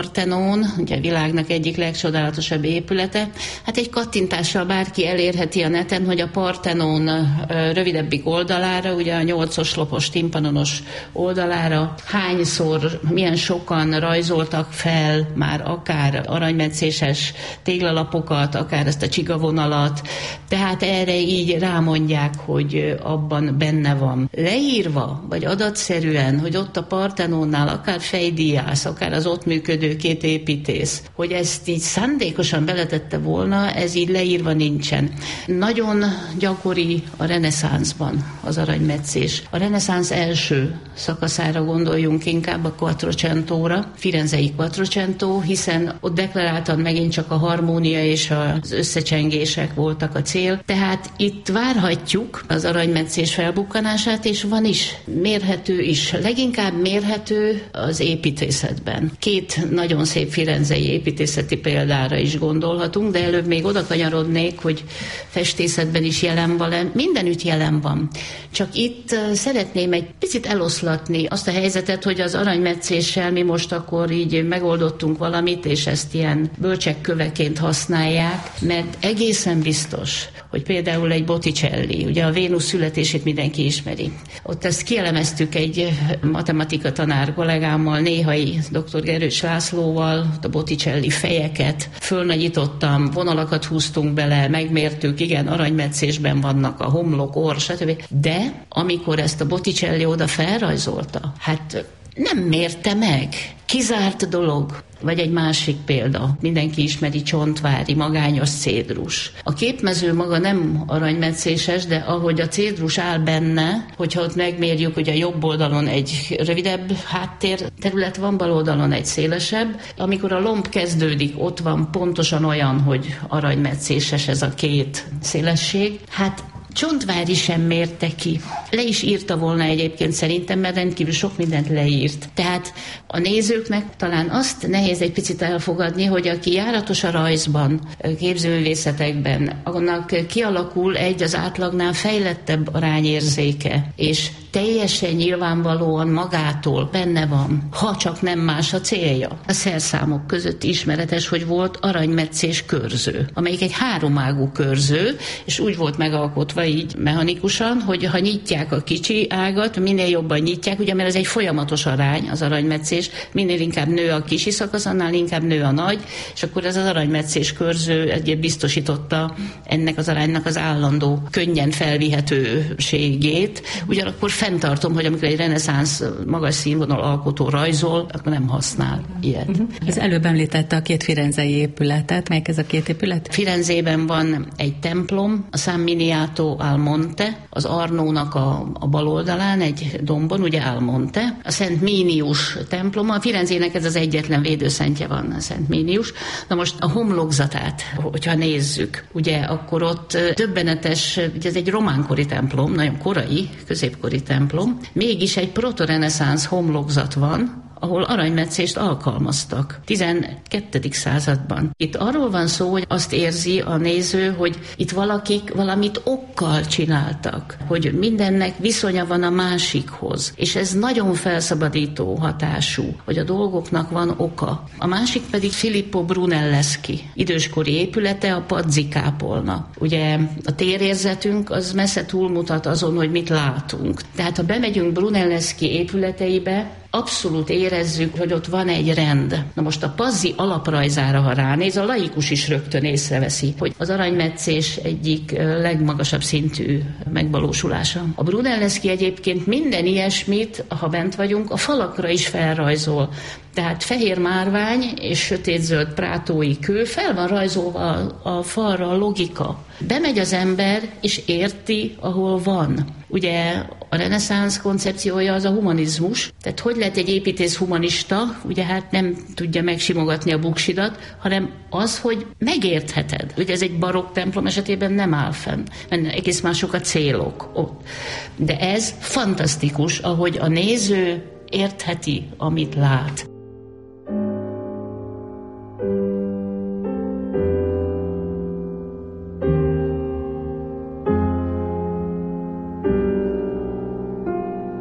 Parthenon, ugye a világnak egyik legcsodálatosabb épülete. Hát egy kattintással bárki elérheti a neten, hogy a Parthenon rövidebbik oldalára, ugye a 8 oszlopos timpanonos oldalára hányszor, milyen sokan rajzoltak fel már akár aranymetszéses téglalapokat, akár ezt a csigavonalat, tehát erre így rámondják, hogy abban benne van. Leírva, vagy adatszerűen, hogy ott a Parthenonnál akár fejdíjász, akár az ott működő két építész, hogy ezt így szándékosan beletette volna, ez így leírva nincsen. Nagyon gyakori a reneszánszban az aranymetszés. A reneszánsz első szakaszára gondoljunk inkább, a Quattrocentóra, firenzei Quattrocento, hiszen ott deklaráltan megint csak a harmónia és az összecsengések voltak a cél. Tehát itt várhatjuk az aranymetszés felbukkanását, és van is, mérhető is. Leginkább mérhető az építészetben. Két nagyon szép firenzei építészeti példára is gondolhatunk, de előbb még oda kanyarodnék, hogy festészetben is jelen van, mindenütt jelen van. Csak itt szeretném egy picit eloszlatni azt a helyzetet, hogy az aranymetszéssel mi most akkor így megoldottunk valamit, és ezt ilyen bölcsekköveként használják, mert egészen biztos, hogy például egy Botticelli, ugye a Vénusz születését mindenki ismeri. Ott ezt kielemeztük egy matematika tanár kollégámmal, néhai dr. Gerős Lászlóval, a Botticelli fejeket fölnagyítottam, vonalakat húztunk bele, megmértük, igen, aranymetszésben vannak a homlok, orr, stb. De amikor ezt a Botticelli oda felrajzolta, hát nem mérte meg. Kizárt dolog. Vagy egy másik példa, mindenki ismeri Csontvári, magányos cédrus. A képmező maga nem aranymetszéses, de ahogy a cédrus áll benne, hogyha ott megmérjük, hogy a jobb oldalon egy rövidebb háttérterület van, bal oldalon egy szélesebb. Amikor a lomb kezdődik, ott van pontosan olyan, hogy aranymetszéses ez a két szélesség. Hát Csontvári sem mérte ki. Le is írta volna egyébként szerintem, mert rendkívül sok mindent leírt. Tehát a nézőknek talán azt nehéz egy picit elfogadni, hogy aki járatos a rajzban, képzőművészetekben, annak kialakul egy az átlagnál fejlettebb arányérzéke, és teljesen nyilvánvalóan magától benne van, ha csak nem más a célja. A szerszámok között ismeretes, hogy volt aranymetszés körző, amelyik egy háromágú körző, és úgy volt megalkotva így mechanikusan, hogy ha nyitják a kicsi ágat, minél jobban nyitják, ugye mert ez egy folyamatos arány, az aranymetszés, minél inkább nő a kisi szakasz, annál inkább nő a nagy, és akkor ez az aranymetszés körző egyébként biztosította ennek az aránynak az állandó, könnyen felvihetőségét. Ugyanakkor fenntartom, hogy amikor egy reneszánsz magas színvonal alkotó rajzol, akkor nem használ ilyet. Az előbb említette a két firenzei épületet. Melyik ez a két épület? Firenzében van egy templom, a San Miniato al Monte, az Arnónak a bal oldalán, egy dombon, ugye al Monte. A Szent Mínius temploma, a Firenzének ez az egyetlen védőszentje van, a Szent Mínius. Na most a homlokzatát, hogyha nézzük, ugye akkor ott döbbenetes, ugye ez egy románkori templom, nagyon korai, középkori templom, mégis egy protoreneszánsz homlokzat van, ahol aranymetszést alkalmaztak 12. században. Itt arról van szó, hogy azt érzi a néző, hogy itt valakik valamit okkal csináltak, hogy mindennek viszonya van a másikhoz, és ez nagyon felszabadító hatású, hogy a dolgoknak van oka. A másik pedig Filippo Brunelleschi időskori épülete, a Pazzi kápolna. Ugye a térérzetünk az messze túlmutat azon, hogy mit látunk. Tehát ha bemegyünk Brunelleschi épületeibe, abszolút érezzük, hogy ott van egy rend. Na most a Pazzi alaprajzára, ha ránéz, a laikus is rögtön észreveszi, hogy az aranymetszés egyik legmagasabb szintű megvalósulása. A Brunelleschi egyébként minden ilyesmit, ha bent vagyunk, a falakra is felrajzol. Tehát fehér márvány és sötétzöld prátói kő, fel van rajzolva a falra a logika. Bemegy az ember, és érti, ahol van. Ugye a reneszánsz koncepciója az a humanizmus, tehát hogy lehet egy építész humanista, ugye hát nem tudja megsimogatni a buksidat, hanem az, hogy megértheted. Ugye ez egy barokk templom esetében nem áll fenn, mert egész mások a célok ott. De ez fantasztikus, ahogy a néző értheti, amit lát.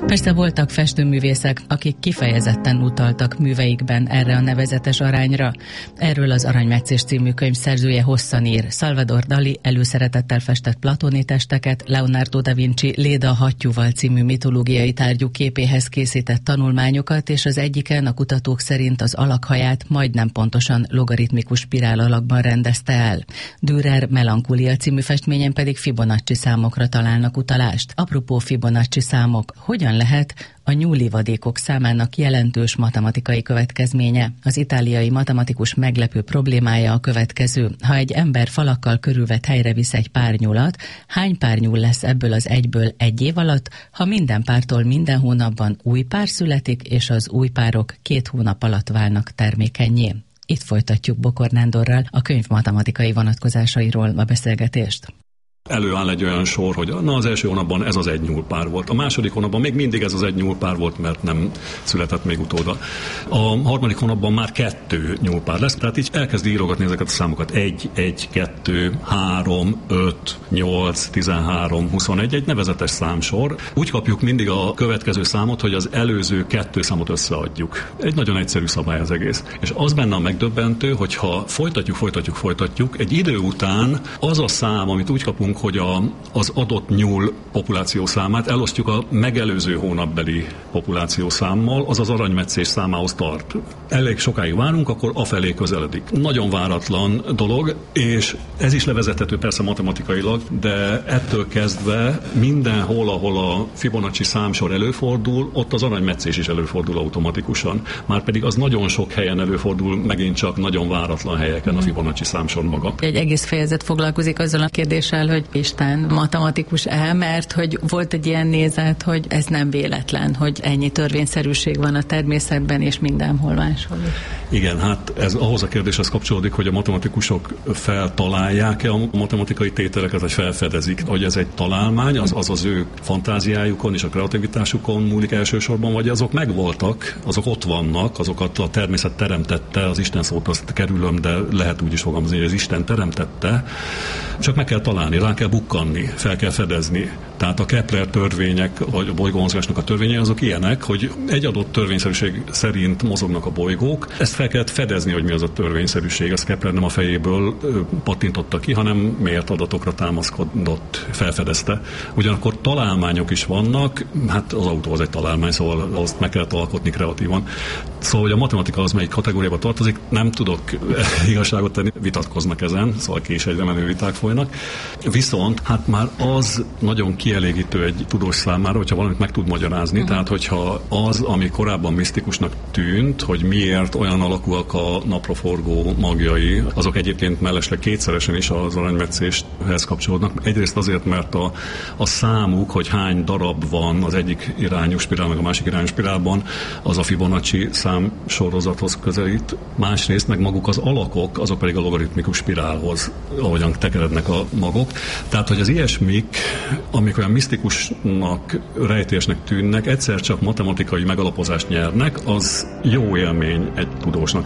Persze voltak festőművészek, akik kifejezetten utaltak műveikben erre a nevezetes arányra. Erről az Aranymetszés című könyv szerzője hosszan ír. Salvador Dali előszeretettel festett platoni testeket, Leonardo da Vinci Léda a hattyúval című mitológiai tárgyú képéhez készített tanulmányokat, és az egyiken a kutatók szerint az alakhaját majdnem pontosan logaritmikus spirál alakban rendezte el. Dürer Melankólia című festményen pedig Fibonacci számokra találnak utalást. Apropó Fibonacci számok, hogyan lehet a nyúlivadékok számának jelentős matematikai következménye? Az itáliai matematikus meglepő problémája a következő. Ha egy ember falakkal körülvett helyre visz egy pár nyulat, hány pár nyúl lesz ebből az egyből egy év alatt, ha minden pártól minden hónapban új pár születik, és az új párok 2 hónap alatt válnak termékennyé? Itt folytatjuk Bokor Nándorral a könyv matematikai vonatkozásairól a beszélgetést. Előáll egy olyan sor, hogy az első hónapban ez az egy nyúlpár volt. A második hónapban még mindig ez az egy nyúlpár volt, mert nem született még utóda. A harmadik hónapban már 2 nyúlpár lesz, tehát így elkezdi írogatni ezeket a számokat. 1, 1, 2, 3, 5, 8, 13, 21, egy nevezetes számsor. Úgy kapjuk mindig a következő számot, hogy az előző 2 számot összeadjuk. Egy nagyon egyszerű szabály az egész. És az benne a megdöbbentő, hogyha folytatjuk, egy idő után az a szám, amit úgy kapunk, hogy az adott nyúl populáció számát elosztjuk a megelőző hónapbeli populáció számmal, az az aranymetszés számához tart. Elég sokáig várunk, akkor afelé közeledik. Nagyon váratlan dolog, és ez is levezethető persze matematikailag, de ettől kezdve mindenhol, ahol a Fibonacci számsor előfordul, ott az aranymetszés is előfordul automatikusan. Márpedig az nagyon sok helyen előfordul, megint csak nagyon váratlan helyeken a Fibonacci számsor maga. Egy egész fejezet foglalkozik azzal a kérdéssel, hogy Isten matematikus-e, mert hogy volt egy ilyen nézet, hogy ez nem véletlen, hogy ennyi törvényszerűség van a természetben, és mindenhol máshol. Igen, hát ez ahhoz a kérdéshez kapcsolódik, hogy a matematikusok feltalálják-e a matematikai tételeket, vagy felfedezik, hogy ez egy találmány, az ő fantáziájukon és a kreativitásukon múlik elsősorban, vagy azok megvoltak, azok ott vannak, azokat a természet teremtette, az Isten szót azt kerülöm, de lehet úgy is fogalmazni, hogy az Isten teremtette, csak meg kell találni, rá kell bukkanni, fel kell fedezni. Tehát a Kepler törvények, vagy a bolygómozgásnak a törvényei azok ilyenek, hogy egy adott törvényszerűség szerint mozognak a bolygók. Ezt fel kellett fedezni, hogy mi az a törvényszerűség. Ezt Kepler nem a fejéből pattintotta ki, hanem mért adatokra támaszkodott, felfedezte. Ugyanakkor találmányok is vannak, hát az autó az egy találmány, szóval azt meg kellett alkotni kreatívan. Szóval, hogy a matematika az melyik kategóriába tartozik, nem tudok igazságot tenni, vitatkoznak ezen, szóval később menő viták folynak. Viszont hát már az nagyon kielégítő egy tudós számára, hogyha valamit meg tud magyarázni, tehát hogyha az, ami korábban misztikusnak tűnt, hogy miért olyan alakúak a napraforgó magjai, azok egyébként mellesleg kétszeresen is az aranymetszéshez kapcsolódnak. Egyrészt azért, mert a számuk, hogy hány darab van az egyik irányú spirál, meg a másik irányú spirálban, az a Fibonacci számsorozathoz közelít. Másrészt meg maguk az alakok, azok pedig a logaritmikus spirálhoz, ahogyan tekerednek a magok. Tehát, hogy az ilyesmik, amik olyan misztikusnak, rejtélyesnek tűnnek, egyszer csak matematikai megalapozást nyernek, az jó élmény egy tudósnak.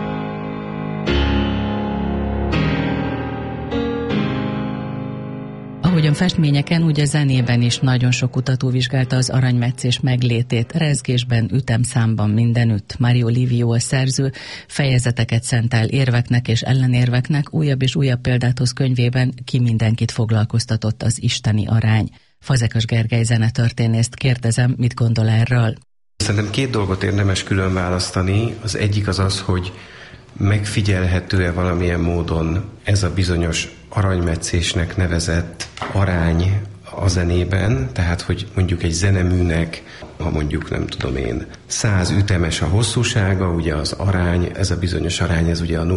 Ahogyan festményeken, úgy a zenében is nagyon sok kutató vizsgálta az aranymetszés meglétét, rezgésben, ütemszámban, mindenütt. Mario Livio a szerző fejezeteket szentel érveknek és ellenérveknek, újabb és újabb példát hoz könyvében, ki mindenkit foglalkoztatott az isteni arány. Fazekas Gergely zenetörténészt kérdezem, mit gondol erről? Szerintem 2 dolgot érdemes külön választani. Az egyik az, hogy megfigyelhető-e valamilyen módon ez a bizonyos aranymetszésnek nevezett arány a zenében, tehát hogy mondjuk egy zeneműnek, ha mondjuk nem tudom én, 100 ütemes a hosszúsága, ugye az arány, ez a bizonyos arány, ez ugye a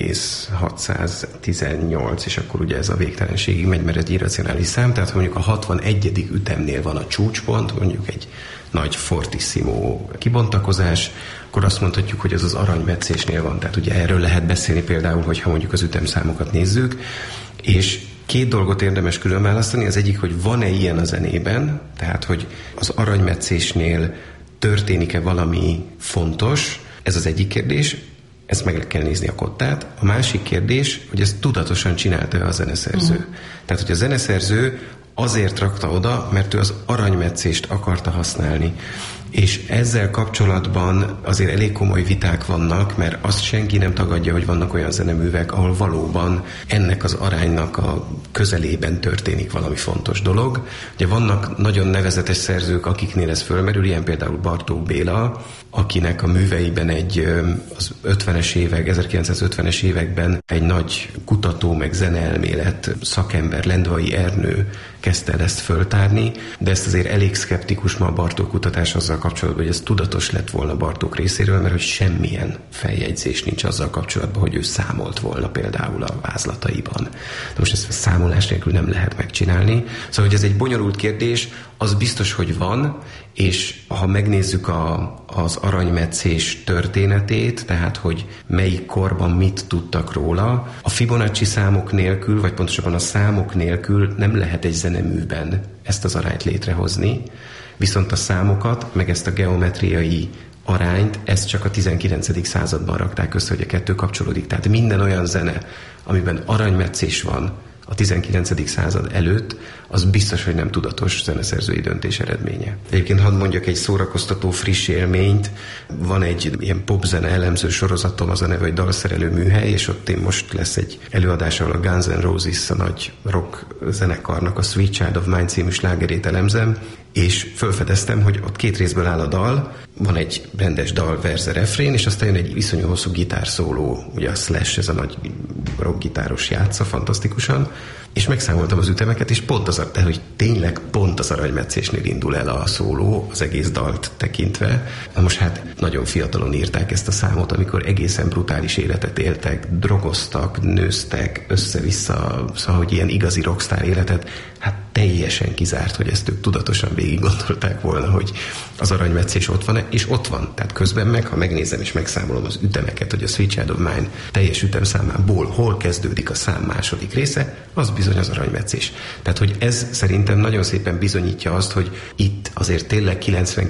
0,618, és akkor ugye ez a végtelenségig megy, mert egy irracionális szám, tehát mondjuk a 61. ütemnél van a csúcspont, mondjuk egy nagy fortissimo kibontakozás, akkor azt mondhatjuk, hogy ez az aranymetszésnél van. Tehát ugye erről lehet beszélni például, hogyha mondjuk az ütemszámokat nézzük, és 2 dolgot érdemes külön választani. Az egyik, hogy van-e ilyen a zenében, tehát hogy az aranymetszésnél történik-e valami fontos, ez az egyik kérdés, ezt meg kell nézni a kottát. A másik kérdés, hogy ezt tudatosan csinálta a zeneszerző. Tehát, hogy a zeneszerző azért rakta oda, mert ő az aranymetszést akarta használni. És ezzel kapcsolatban azért elég komoly viták vannak, mert azt senki nem tagadja, hogy vannak olyan zeneművek, ahol valóban ennek az aránynak a közelében történik valami fontos dolog. Ugye vannak nagyon nevezetes szerzők, akiknél ez fölmerül, ilyen például Bartók Béla, akinek a műveiben az 1950-es években egy nagy kutató, meg zeneelmélet szakember, Lendvai Ernő kezdte el ezt föltárni, de ezt azért elég szkeptikus ma a Bartók kutatás azzal kapcsolatban, hogy ez tudatos lett volna Bartók részéről, mert hogy semmilyen feljegyzés nincs azzal kapcsolatban, hogy ő számolt volna például a vázlataiban. De most ezt számolás nélkül nem lehet megcsinálni. Szóval, hogy ez egy bonyolult kérdés, az biztos, hogy van, és ha megnézzük az aranymetszés történetét, tehát hogy melyik korban mit tudtak róla, a Fibonacci számok nélkül, vagy pontosabban a számok nélkül nem lehet egy zeneműben ezt az arányt létrehozni, viszont a számokat, meg ezt a geometriai arányt, ezt csak a 19. században rakták össze, hogy a kettő kapcsolódik. Tehát minden olyan zene, amiben aranymetszés van a 19. század előtt, az biztos, hogy nem tudatos zeneszerzői döntés eredménye. Egyébként hadd mondjak egy szórakoztató friss élményt. Van egy ilyen popzene elemző sorozatom, az a neve, hogy Dalszerelő műhely, és ott én most lesz egy előadás, ahol a Guns N' Roses, a nagy rock zenekarnak a Sweet Child of Mine című slágerét elemzem, és felfedeztem, hogy ott 2 részből áll a dal, van egy rendes dal, verze, refrén, és aztán jön egy iszonyú hosszú gitárszóló, ugye a Slash, ez a nagy rockgitáros játsza fantasztikusan, és megszámoltam az ütemeket, és pont az, tehát, hogy tényleg pont az aranymetszésnél indul el a szóló, az egész dalt tekintve. Na most hát nagyon fiatalon írták ezt a számot, amikor egészen brutális életet éltek, drogoztak, nőztek, össze-vissza, szóval, hogy ilyen igazi rockstar életet, hát teljesen kizárt, hogy ezt ők tudatosan végig gondolták volna, hogy az aranymetszés ott van, és ott van. Tehát közben meg, ha megnézem és megszámolom az ütemeket, hogy a Sweet Child of Mine teljes ütemszámából hol kezdődik a szám második része, az bizony az aranymetszés. Tehát, hogy ez szerintem nagyon szépen bizonyítja azt, hogy itt azért tényleg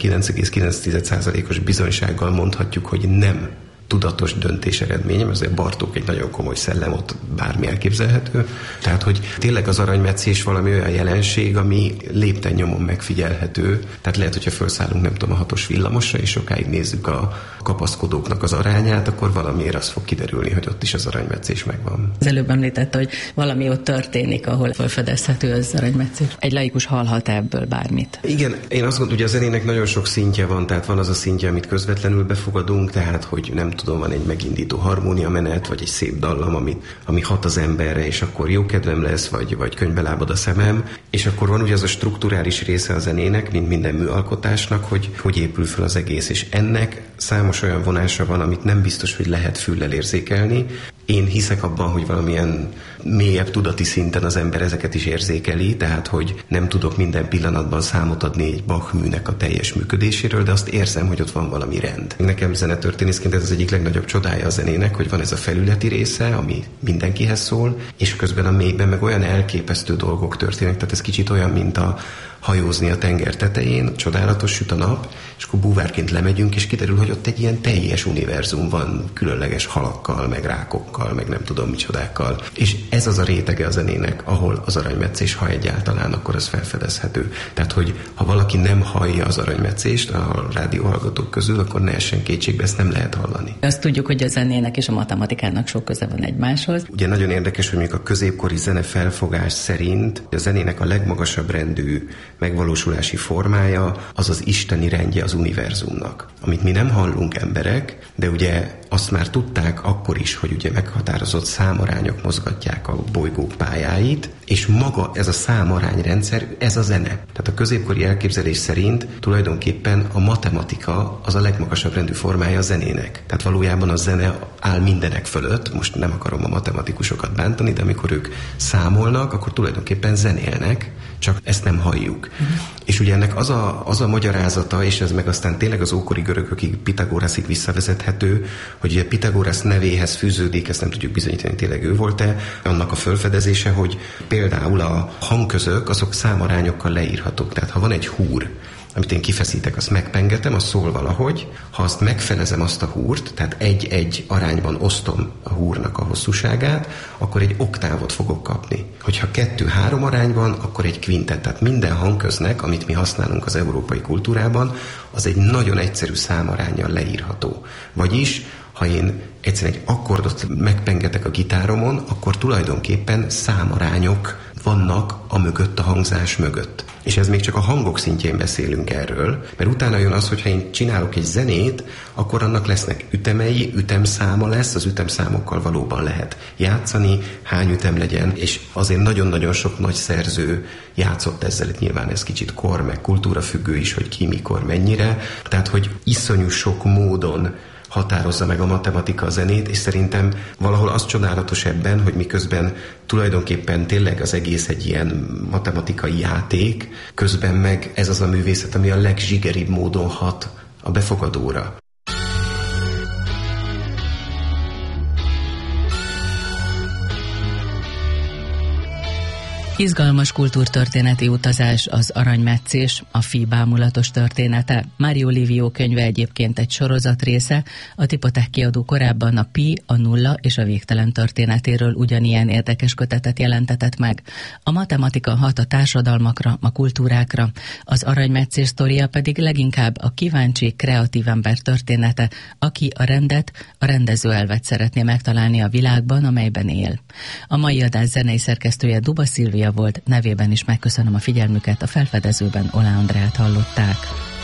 99,9%-os bizonysággal mondhatjuk, hogy nem tudatos döntés eredménye, mert azért Bartók egy nagyon komoly szellem, ott bármi elképzelhető. Tehát, hogy tényleg az aranymetszés valami olyan jelenség, ami lépten nyomon megfigyelhető. Tehát lehet, hogyha felszállunk, nem tudom, a 6-os villamosra, és sokáig nézzük a kapaszkodóknak az arányát, akkor valamiért az fog kiderülni, hogy ott is az aranymetszés megvan. Az előbb említette, hogy valami ott történik, ahol felfedezhető az aranymetszés. Egy laikus hallhat ebből bármit. Igen, én azt gondolom, hogy a zenének nagyon sok szintje van, tehát van az a szintje, amit közvetlenül befogadunk, tehát hogy nem tudom, van egy megindító harmóniamenet, vagy egy szép dallam, ami hat az emberre, és akkor jó kedvem lesz, vagy könyvbe lábad a szemem, és akkor van ugye az a strukturális része a zenének, mint minden műalkotásnak, hogy épül fel az egész, és ennek számos olyan vonása van, amit nem biztos, hogy lehet füllel érzékelni. Én hiszek abban, hogy valamilyen mélyebb tudati szinten az ember ezeket is érzékeli, tehát hogy nem tudok minden pillanatban számot adni egy Bach műnek a teljes működéséről, de azt érzem, hogy ott van valami rend. Nekem zenetörténészként ez az egyik legnagyobb csodája a zenének, hogy van ez a felületi része, ami mindenkihez szól, és közben a mélyben meg olyan elképesztő dolgok történnek, tehát ez kicsit olyan, mint hajózni a tenger tetején, csodálatos, süt a nap, és akkor búvárként lemegyünk, és kiderül, hogy ott egy ilyen teljes univerzum van, különleges halakkal, meg rákokkal, meg nem tudom micsodákkal. És ez az a rétege a zenének, ahol az aranymetszés, ha egyáltalán, akkor az felfedezhető. Tehát, hogy ha valaki nem hallja az aranymetszést a rádióhallgatók közül, akkor ne essen kétségbe, ezt nem lehet hallani. Azt tudjuk, hogy a zenének és a matematikának sok köze van egymáshoz. Ugye nagyon érdekes, hogy mondjuk a középkori zene felfogás szerint a zenének a legmagasabb rendű megvalósulási formája az az isteni rendje az univerzumnak. Amit mi nem hallunk emberek, de ugye azt már tudták akkor is, hogy ugye meghatározott számarányok mozgatják a bolygók pályáit, és maga ez a számarányrendszer, ez a zene. Tehát a középkori elképzelés szerint tulajdonképpen a matematika az a legmagasabb rendű formája a zenének. Tehát valójában a zene áll mindenek fölött, most nem akarom a matematikusokat bántani, de amikor ők számolnak, akkor tulajdonképpen zenélnek, csak ezt nem halljuk. És ugye ennek az a magyarázata, és ez meg aztán tényleg az ókori görögökig, Pitagóraszig visszavezethető, hogy ugye Pitagórasz nevéhez fűződik, ezt nem tudjuk bizonyítani, tényleg ő volt-e, annak a felfedezése, hogy például a hangközök azok számarányokkal leírhatók. Tehát ha van egy húr, amit én kifeszítek, azt megpengetem, az szól valahogy. Ha azt megfelezem azt a húrt, tehát 1-1 arányban osztom a húrnak a hosszúságát, akkor egy oktávot fogok kapni. Hogyha 2-3 arányban, akkor egy kvintet. Tehát minden hangköznek, amit mi használunk az európai kultúrában, az egy nagyon egyszerű számaránnyal leírható. Vagyis, ha én egyszerűen egy akkordot megpengetek a gitáromon, akkor tulajdonképpen számarányok vannak a mögött, a hangzás mögött. És ez még csak a hangok szintjén beszélünk erről, mert utána jön az, hogyha én csinálok egy zenét, akkor annak lesznek ütemei, ütemszáma lesz, az ütemszámokkal valóban lehet játszani, hány ütem legyen, és azért nagyon-nagyon sok nagy szerző játszott ezzel, itt nyilván ez kicsit kor, meg kultúra függő is, hogy ki, mikor, mennyire, tehát hogy iszonyú sok módon határozza meg a matematika a zenét, és szerintem valahol az csodálatos ebben, hogy miközben tulajdonképpen tényleg az egész egy ilyen matematikai játék, közben meg ez az a művészet, ami a legzsigeribb módon hat a befogadóra. Izgalmas kultúrtörténeti utazás az aranymetszés, a fi bámulatos története. Mário Livio könyve egyébként egy sorozat része, a Tipotech kiadó korábban a pi, a nulla és a végtelen történetéről ugyanilyen érdekes kötetet jelentetett meg. A matematika hat a társadalmakra, a kultúrákra, az aranymetszés sztoria pedig leginkább a kíváncsi, kreatív ember története, aki a rendet, a rendezőelvet szeretné megtalálni a világban, amelyben él. A mai adás zenei szerkesztője Duba Szilvia volt, nevében is megköszönöm a figyelmüket, a felfedezőben Olá Andreát hallották.